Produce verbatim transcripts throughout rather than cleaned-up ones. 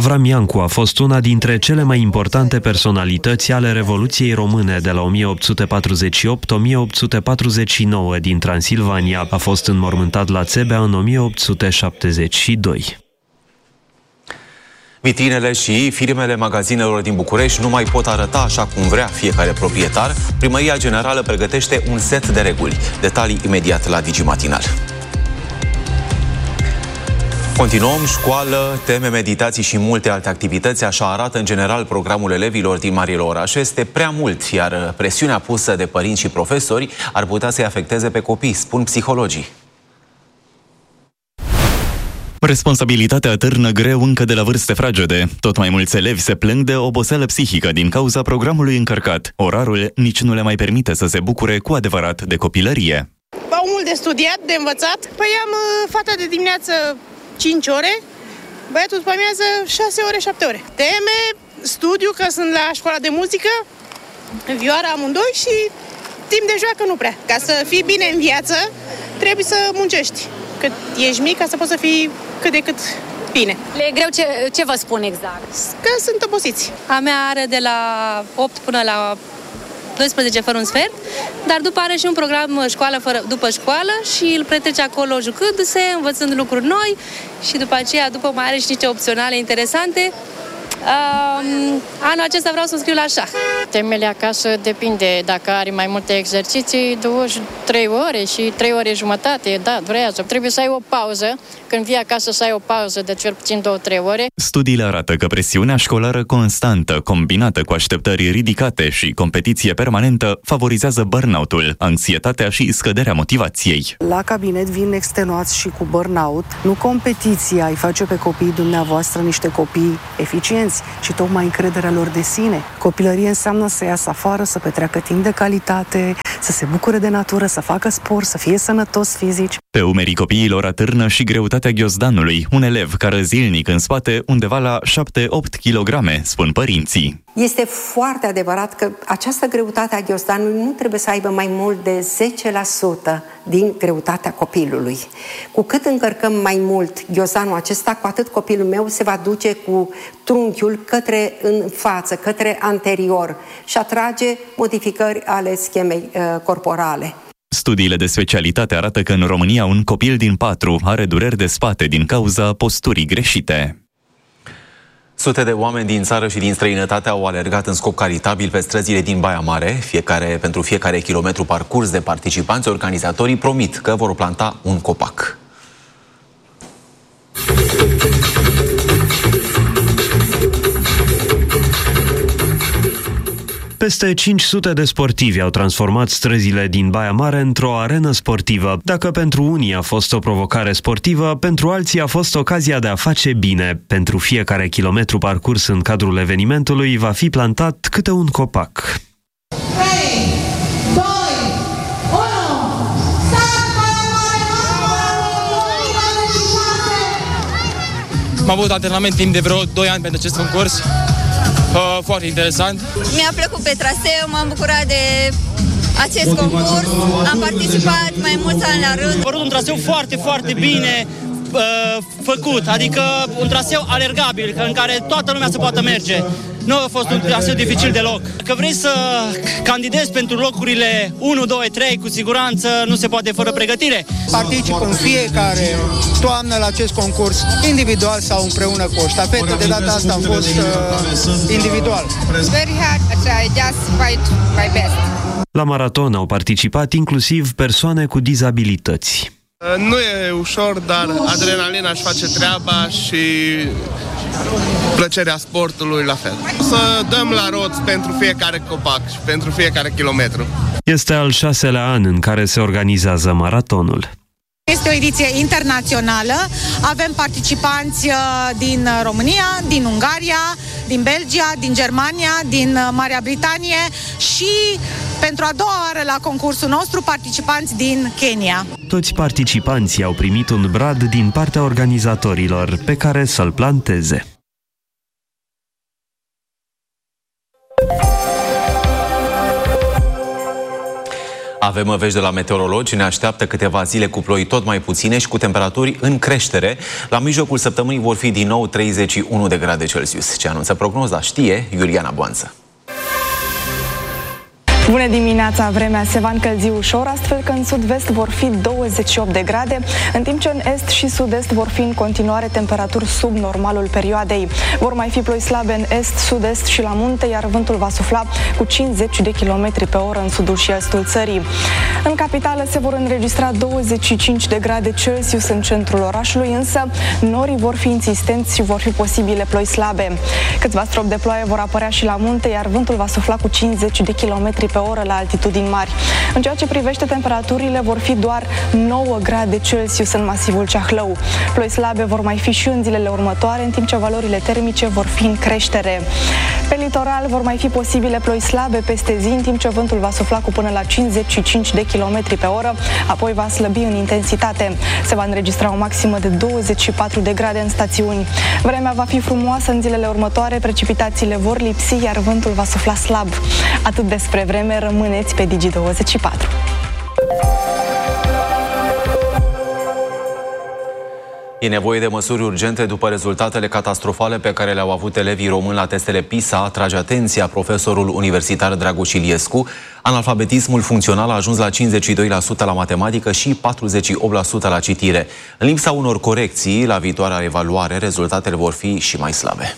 Avram Iancu a fost una dintre cele mai importante personalități ale Revoluției Române de la o mie opt sute patruzeci și opt - o mie opt sute patruzeci și nouă din Transilvania. A fost înmormântat la Țebea în o mie opt sute șaptezeci și doi. Vitrinele și firmele magazinelor din București nu mai pot arăta așa cum vrea fiecare proprietar. Primăria Generală pregătește un set de reguli. Detalii imediat la Digimatinal. Continuăm, școală, teme, meditații și multe alte activități. Așa arată în general programul elevilor din marile orașe. Este prea mult, iar presiunea pusă de părinți și profesori ar putea să-i afecteze pe copii, spun psihologii. Responsabilitatea atârnă greu încă de la vârste fragede. Tot mai mulți elevi se plâng de oboseală psihică din cauza programului încărcat. Orarul nici nu le mai permite să se bucure cu adevărat de copilărie. Au mult de studiat, de învățat. Păi am fata de dimineață cinci ore, băiatul după amiază șase ore, șapte ore. Teme, studiu, că sunt la școala de muzică, vioară amândoi și timp de joacă nu prea. Ca să fii bine în viață, trebuie să muncești. Cât ești mic, ca să poți să fii cât de cât bine. Le e greu ce, ce vă spun exact? Că sunt obosiți. A mea are de la opt până la doisprezece fără un sfert, dar după are și un program școală fără, după școală și îl pretrece acolo jucându-se, învățând lucruri noi și după aceea, după mai are și niște opționale interesante. Um, anul acesta vreau să scriu la șah. Temele acasă depinde, dacă are mai multe exerciții, douăzeci și trei ore și trei ore jumătate, da, durează. Trebuie să ai o pauză, când vii acasă să ai o pauză de cel puțin două trei ore. Studiile arată că presiunea școlară constantă, combinată cu așteptări ridicate și competiție permanentă, favorizează burnout-ul, anxietatea și scăderea motivației. La cabinet vin extenuați și cu burnout. Nu competiția îi face pe copiii dumneavoastră niște copii eficienți, ci tocmai încrederea lor de sine. Copilărie înseamnă să iasă afară, să petreacă timp de calitate, să se bucure de natură, să facă sport, să fie sănătos fizici. Pe umerii copiilor atârnă și greutatea ghiozdanului, un elev care zilnic în spate undeva la șapte opt kilograme, spun părinții. Este foarte adevărat că această greutate a ghiozdanului nu trebuie să aibă mai mult de zece la sută din greutatea copilului. Cu cât încărcăm mai mult ghiozdanul acesta, cu atât copilul meu se va duce cu trunchiul către în față, către anterior și atrage modificări ale schemei uh, corporale. Studiile de specialitate arată că în România un copil din patru are dureri de spate din cauza posturii greșite. Sute de oameni din țară și din străinătate au alergat în scop caritabil pe străzile din Baia Mare. Fiecare, pentru fiecare kilometru parcurs de participanți, organizatorii promit că vor planta un copac. Peste cinci sute de sportivi au transformat străzile din Baia Mare într-o arenă sportivă. Dacă pentru unii a fost o provocare sportivă, pentru alții a fost ocazia de a face bine. Pentru fiecare kilometru parcurs în cadrul evenimentului va fi plantat câte un copac. trei, doi, unu, Am avut antrenament timp de vreo doi ani pentru acest concurs. Uh, foarte interesant. Mi-a plăcut pe traseu, m-am bucurat de acest concurs, am participat mai mulți ani la rând. A părut un traseu foarte, foarte bine uh, făcut, adică un traseu alergabil, în care toată lumea se poate merge. Nu a fost un traseu dificil deloc. Că vrei să candidezi pentru locurile unu, doi, trei, cu siguranță nu se poate fără pregătire. Particip în fiecare toamnă la acest concurs, individual sau împreună cu o ștafetă. De data asta am fost uh, individual. Very hard, but I just fight my best. La maraton au participat inclusiv persoane cu dizabilități. Nu e ușor, dar adrenalina își face treaba și plăcerea sportului la fel. Să dăm la roți pentru fiecare copac și pentru fiecare kilometru. Este al șaselea an în care se organizează maratonul. Este o ediție internațională. Avem participanți din România, din Ungaria, din Belgia, din Germania, din Marea Britanie și pentru a doua oară la concursul nostru participanți din Kenya. Toți participanții au primit un brad din partea organizatorilor pe care să-l planteze. Avem vești de la meteorologi, ne așteaptă câteva zile cu ploi tot mai puține și cu temperaturi în creștere. La mijlocul săptămânii vor fi din nou treizeci și unu de grade Celsius. Ce anunță prognoza știe Iuliana Boanță. Bună dimineața! Vremea se va încălzi ușor, astfel că în sud-vest vor fi douăzeci și opt de grade, în timp ce în est și sud-est vor fi în continuare temperaturi sub normalul perioadei. Vor mai fi ploi slabe în est, sud-est și la munte, iar vântul va sufla cu cincizeci de kilometri pe oră în sudul și estul țării. În capitală se vor înregistra douăzeci și cinci de grade Celsius în centrul orașului, însă norii vor fi insistenți și vor fi posibile ploi slabe. Câțiva stropi de ploaie vor apărea și la munte, iar vântul va sufla cu cincizeci de kilometri pe oră la altitudini mari. În ceea ce privește temperaturile, vor fi doar nouă grade Celsius în masivul Ceahlău. Ploi slabe vor mai fi și în zilele următoare, în timp ce valorile termice vor fi în creștere. Pe litoral vor mai fi posibile ploi slabe peste zi, în timp ce vântul va sufla cu până la cincizeci și cinci de kilometri pe oră, apoi va slăbi în intensitate. Se va înregistra o maximă de douăzeci și patru de grade în stațiuni. Vremea va fi frumoasă în zilele următoare, precipitațiile vor lipsi, iar vântul va sufla slab. Atât despre vreme, rămâneți pe Digi douăzeci și patru. E nevoie de măsuri urgente după rezultatele catastrofale pe care le-au avut elevii români la testele PISA, atrage atenția profesorul universitar Dragoș Iliescu. Analfabetismul funcțional a ajuns la cincizeci și doi la sută la matematică și patruzeci și opt la sută la citire. În lipsa unor corecții, la viitoarea evaluare, rezultatele vor fi și mai slabe.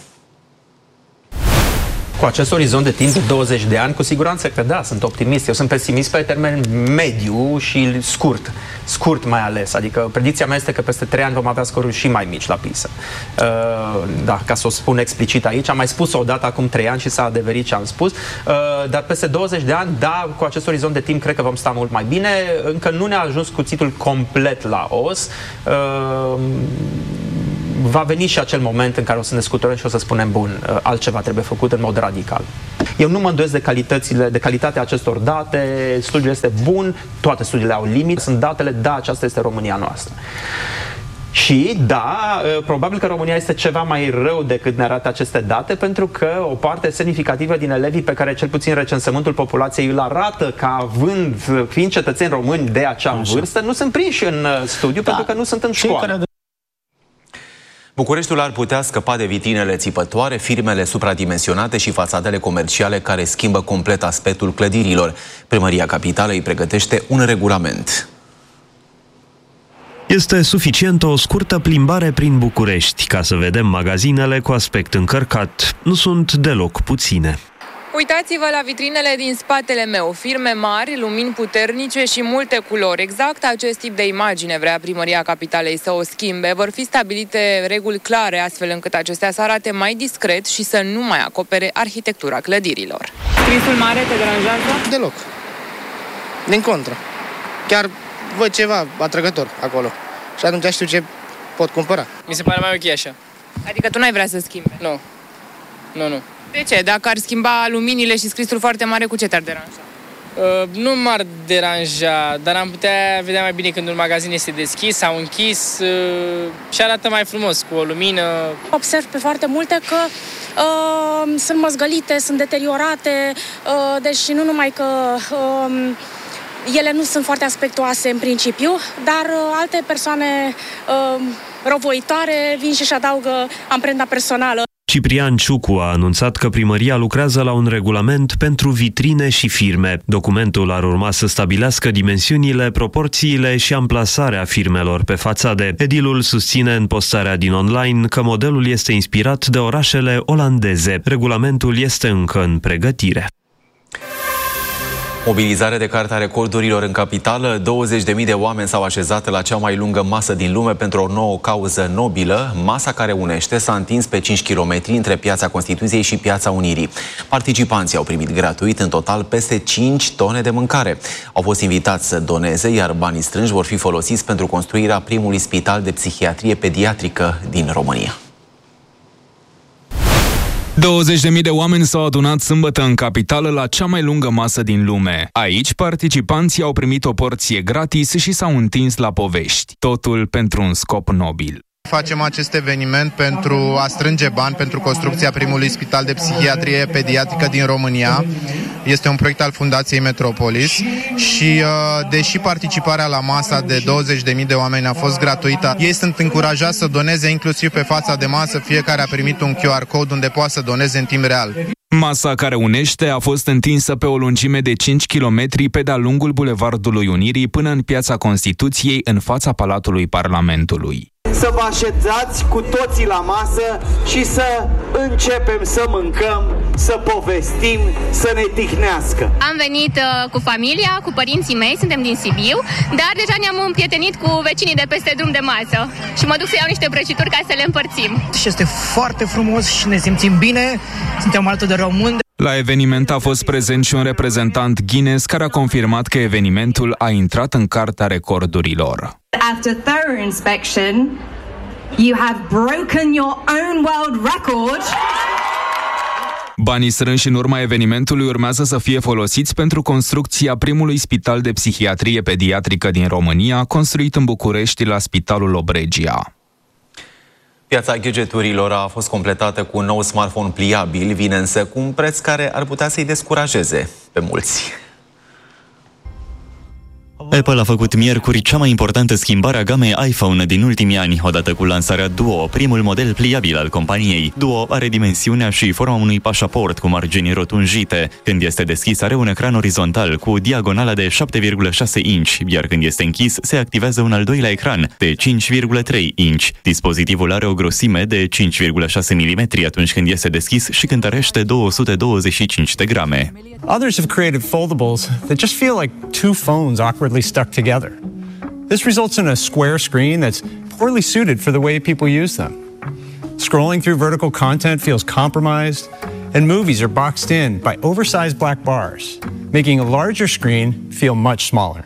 Cu acest orizont de timp de douăzeci de ani, cu siguranță că da, sunt optimist. Eu sunt pesimist pe termen mediu și scurt. Scurt mai ales. Adică predicția mea este că peste trei ani vom avea scoruri și mai mici la PISA. Uh, da, ca să o spun explicit aici. Am mai spus-o odată acum trei ani și s-a adeverit ce am spus. Uh, dar peste douăzeci de ani, da, cu acest orizont de timp cred că vom sta mult mai bine. Încă nu ne-a ajuns cuțitul complet la os. Uh, va veni și acel moment în care o să ne scuturăm și o să spunem, bun, altceva trebuie făcut în mod radical. Eu nu mă îndoiesc de calitățile, de calitatea acestor date, studiul este bun, toate studiile au limite, sunt datele, da, aceasta este România noastră. Și, da, probabil că România este ceva mai rău decât ne arată aceste date, pentru că o parte semnificativă din elevii pe care cel puțin recensământul populației îl arată ca având, fiind cetățeni români de acea Așa. vârstă, nu sunt prinși în studiu, da. pentru că nu sunt în școală. Bucureștiul ar putea scăpa de vitrinele țipătoare, firmele supradimensionate și fațadele comerciale care schimbă complet aspectul clădirilor. Primăria Capitalei pregătește un regulament. Este suficientă o scurtă plimbare prin București ca să vedem magazinele cu aspect încărcat. Nu sunt deloc puține. Uitați-vă la vitrinele din spatele meu, firme mari, lumini puternice și multe culori. Exact acest tip de imagine vrea Primăria Capitalei să o schimbe. Vor fi stabilite reguli clare astfel încât acestea să arate mai discret și să nu mai acopere arhitectura clădirilor. Scrisul mare te deranjează? Deloc. Din contră. Chiar văd ceva atrăgător acolo. Și atunci știu ce pot cumpăra. Mi se pare mai ok așa. Adică tu n-ai vrea să schimbi? Nu. Nu, nu. De ce? Dacă ar schimba luminile și scrisul foarte mare, cu ce te-ar deranja? Uh, nu m-ar deranja, dar am putea vedea mai bine când un magazin este deschis sau închis uh, și arată mai frumos, cu o lumină. Observ pe foarte multe că uh, sunt măzgălite, sunt deteriorate, uh, deci nu numai că uh, ele nu sunt foarte aspectoase în principiu, dar uh, alte persoane uh, răvoitoare vin și își adaugă amprenta personală. Ciprian Ciucu a anunțat că primăria lucrează la un regulament pentru vitrine și firme. Documentul ar urma să stabilească dimensiunile, proporțiile și amplasarea firmelor pe fațade. Edilul susține în postarea din online că modelul este inspirat de orașele olandeze. Regulamentul este încă în pregătire. Mobilizare de Carta Recordurilor în capitală, douăzeci de mii de oameni s-au așezat la cea mai lungă masă din lume pentru o nouă cauză nobilă. Masa care unește s-a întins pe cinci kilometri între Piața Constituției și Piața Unirii. Participanții au primit gratuit în total peste cinci tone de mâncare. Au fost invitați să doneze, iar banii strânși vor fi folosiți pentru construirea primului spital de psihiatrie pediatrică din România. douăzeci de mii de oameni s-au adunat sâmbătă în capitală la cea mai lungă masă din lume. Aici, participanții au primit o porție gratis și s-au întins la povești. Totul pentru un scop nobil. Facem acest eveniment pentru a strânge bani pentru construcția primului spital de psihiatrie pediatrică din România. Este un proiect al Fundației Metropolis și deși participarea la masa de douăzeci de mii de oameni a fost gratuită, ei sunt încurajați să doneze inclusiv pe fața de masă. Fiecare a primit un Q R code unde poate să doneze în timp real. Masa care unește a fost întinsă pe o lungime de cinci kilometri pe de-a lungul Bulevardului Unirii până în Piața Constituției, în fața Palatului Parlamentului. Să vă așezați cu toții la masă și să începem să mâncăm, să povestim, să ne tihnească. Am venit uh, cu familia, cu părinții mei, suntem din Sibiu, dar deja ne-am împrietenit cu vecinii de peste drum de masă și mă duc să iau niște prăjituri ca să le împărțim. Și este foarte frumos și ne simțim bine, suntem alături de români. La eveniment a fost prezent și un reprezentant Guinness care a confirmat că evenimentul a intrat în Cartea Recordurilor. After thorough inspection, you have broken your own world record. Banii strânși în urma evenimentului urmează să fie folosiți pentru construcția primului spital de psihiatrie pediatrică din România, construit în București la Spitalul Obregia. Piața gadgeturilor a fost completată cu un nou smartphone pliabil, vine însă cu un preț care ar putea să-i descurajeze pe mulți. Apple a făcut miercuri cea mai importantă schimbare a gamei iPhone din ultimii ani, odată cu lansarea Duo, primul model pliabil al companiei. Duo are dimensiunea și forma unui pașaport cu margini rotunjite. Când este deschis, are un ecran orizontal cu diagonala de șapte virgulă șase inci, iar când este închis, se activează un al doilea ecran de cinci virgulă trei inci. Dispozitivul are o grosime de cinci virgulă șase milimetri atunci când este deschis și cântărește două sute douăzeci și cinci de grame. Others have created foldables that just feel like two phones awkwardly stuck together. This results in a square screen that's poorly suited for the way people use them. Scrolling through vertical content feels compromised, and movies are boxed in by oversized black bars, making a larger screen feel much smaller.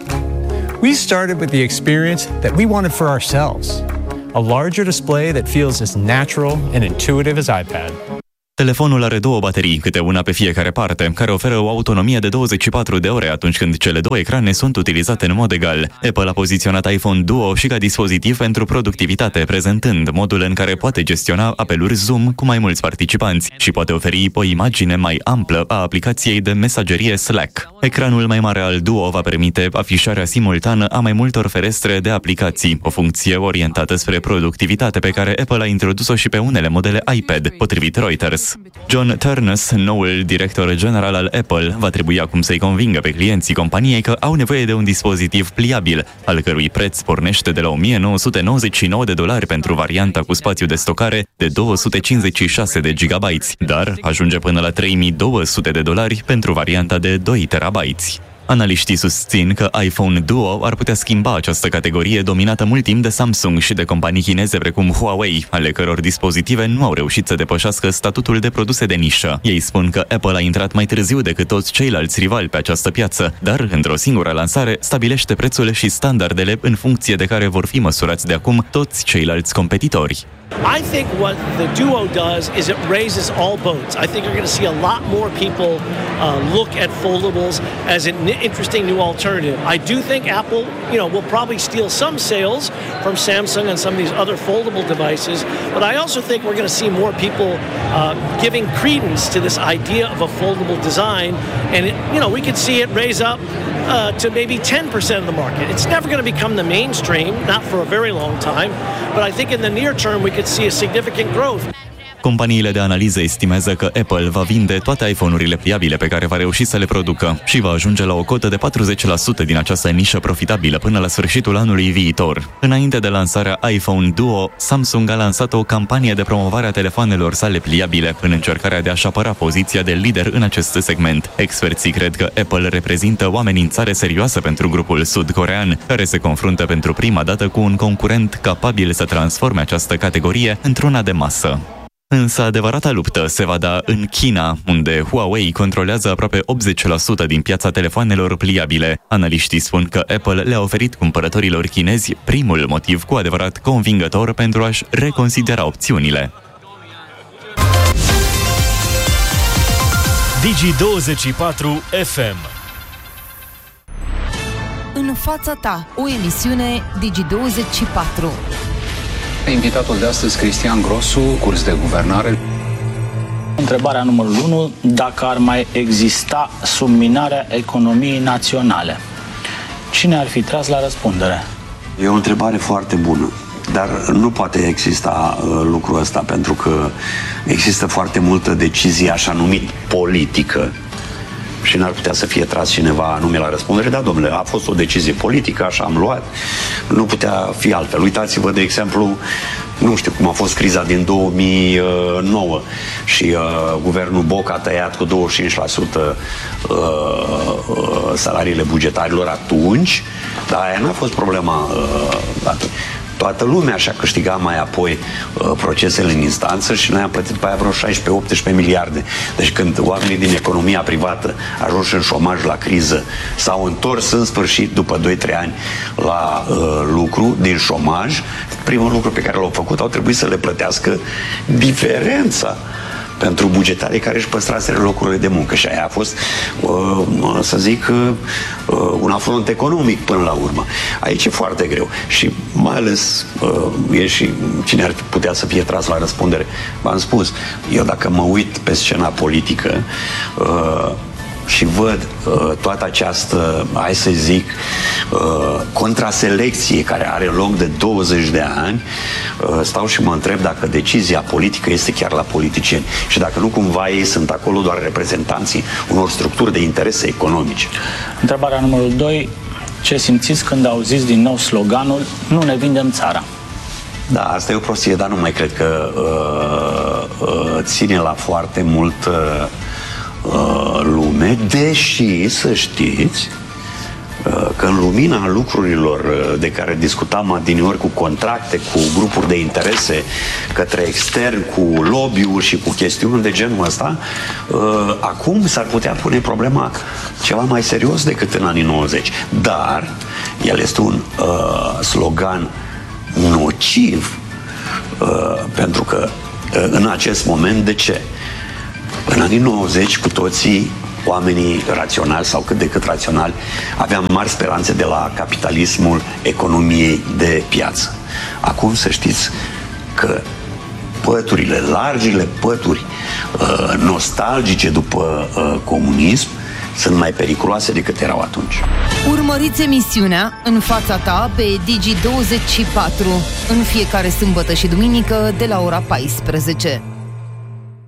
We started with the experience that we wanted for ourselves, a larger display that feels as natural and intuitive as iPad. Telefonul are două baterii, câte una pe fiecare parte, care oferă o autonomie de douăzeci și patru de ore atunci când cele două ecrane sunt utilizate în mod egal. Apple a poziționat iPhone Duo și ca dispozitiv pentru productivitate, prezentând modul în care poate gestiona apeluri Zoom cu mai mulți participanți și poate oferi o imagine mai amplă a aplicației de mesagerie Slack. Ecranul mai mare al Duo va permite afișarea simultană a mai multor ferestre de aplicații, o funcție orientată spre productivitate pe care Apple a introdus-o și pe unele modele iPad, potrivit Reuters. John Ternus, noul director general al Apple, va trebui acum să-i convingă pe clienții companiei că au nevoie de un dispozitiv pliabil, al cărui preț pornește de la o mie nouă sute nouăzeci și nouă de dolari pentru varianta cu spațiu de stocare de două sute cincizeci și șase de gigabytes, dar ajunge până la trei mii două sute de dolari pentru varianta de doi terabytes. Analiștii susțin că iPhone Duo ar putea schimba această categorie dominată mult timp de Samsung și de companii chineze precum Huawei, ale căror dispozitive nu au reușit să depășească statutul de produse de nișă. Ei spun că Apple a intrat mai târziu decât toți ceilalți rivali pe această piață, dar într-o singură lansare stabilește prețul și standardele în funcție de care vor fi măsurați de acum toți ceilalți competitori. I think what the Duo does is it raises all boats. I think you're going to see a lot more people uh, look at foldables as an interesting new alternative. I do think Apple, you know, will probably steal some sales from Samsung and some of these other foldable devices, but I also think we're going to see more people uh, giving credence to this idea of a foldable design, and it, you know, we could see it raise up uh, to maybe ten percent of the market. It's never going to become the mainstream, not for a very long time, but I think in the near term we could see a significant growth. Companiile de analiză estimează că Apple va vinde toate iPhone-urile pliabile pe care va reuși să le producă și va ajunge la o cotă de patruzeci la sută din această nișă profitabilă până la sfârșitul anului viitor. Înainte de lansarea iPhone Duo, Samsung a lansat o campanie de promovare a telefoanelor sale pliabile în încercarea de a-și apăra poziția de lider în acest segment. Experții cred că Apple reprezintă o amenințare serioasă pentru grupul sud-corean, care se confruntă pentru prima dată cu un concurent capabil să transforme această categorie într-una de masă. Însă adevărata luptă se va da în China, unde Huawei controlează aproape optzeci la sută din piața telefoanelor pliabile. Analiștii spun că Apple le-a oferit cumpărătorilor chinezi primul motiv cu adevărat convingător pentru a-și reconsidera opțiunile. Digi douăzeci și patru F M. În fața ta, o emisiune Digi douăzeci și patru. Invitatul de astăzi, Cristian Grosu, curs de guvernare. Întrebarea numărul unu, dacă ar mai exista subminarea economiei naționale, cine ar fi tras la răspundere? E o întrebare foarte bună, dar nu poate exista uh, lucrul ăsta, pentru că există foarte multă decizie așa numit politică și n-ar putea să fie tras cineva anume la răspundere. Da, domnule, a fost o decizie politică, așa am luat, nu putea fi altfel. Uitați-vă, de exemplu, nu știu cum a fost criza din două mii nouă și uh, guvernul Boc a tăiat cu douăzeci și cinci la sută uh, uh, salariile bugetarilor atunci, dar aia n-a fost problema uh, atunci. Toată lumea și-a câștigat mai apoi uh, procesele în instanță și noi am plătit pe aia vreo șaisprezece optsprezece miliarde. Deci când oamenii din economia privată ajunși în șomaj la criză s-au întors în sfârșit după doi trei ani la uh, lucru din șomaj, primul lucru pe care l-au făcut au trebuit să le plătească diferența pentru bugetarii care își păstraseră locurile de muncă. Și aia a fost, uh, să zic, uh, un afront economic până la urmă. Aici e foarte greu. Și mai ales uh, e și cine ar putea să fie tras la răspundere. V-am spus, eu dacă mă uit pe scena politică uh, și văd uh, toată această, hai să zic, uh, contraselecție care are loc de douăzeci de ani, uh, stau și mă întreb dacă decizia politică este chiar la politicieni și dacă nu cumva ei sunt acolo doar reprezentanții unor structuri de interese economice. Întrebarea numărul doi. Ce simțiți când auziți din nou sloganul "Nu ne vindem țara"? Da, asta e o prostie, dar nu mai cred că uh, uh, ține la foarte mult uh, lume, deși să știți că în lumina lucrurilor de care discutam adineori, cu contracte, cu grupuri de interese către extern, cu lobby-uri și cu chestiuni de genul ăsta, acum s-ar putea pune problema ceva mai serios decât în anii nouăzeci. Dar el este un uh, slogan nociv uh, pentru că uh, în acest moment, de ce? În anii nouăzeci, cu toții, oamenii raționali sau cât de cât raționali, aveam mari speranțe de la capitalismul economiei de piață. Acum să știți că păturile, largile pături uh, nostalgice după uh, comunism sunt mai periculoase decât erau atunci. Urmăriți emisiunea În fața ta pe Digi douăzeci și patru în fiecare sâmbătă și duminică de la ora paisprezece.